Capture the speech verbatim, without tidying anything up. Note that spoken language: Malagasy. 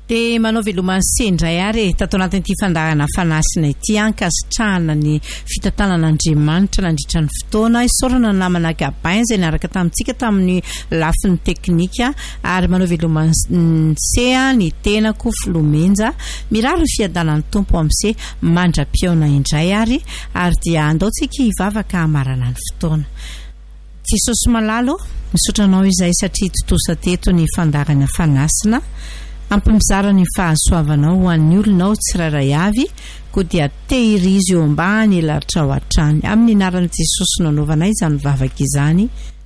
dia manao velomany sendray ary tato anatin'ity fandahana fanasina ity ankasitrahana ny fitantanan'Andriamanitra nandritra ny fotoana isaorana ny namana Gabin izay niaraka tamintsika tamin'ny lafiny teknika ary manao velomany sea ny tenako Filomenja mirary fiadanan'ny tompo amin'se mandra-piaona indray ary ary dia andaontsika hivavaka hamarana ny fotoana. Jesosy malalo misotranao izay satria totosa teto ny fandarana fanasina ampimizara ny fahasoavanao ho an'ny olonao tsirairay avy ko dia tehirizy eo ambany laritra ao hatrany amin'ny anaran'i Jesosy nanaovanay izany vavaka izany.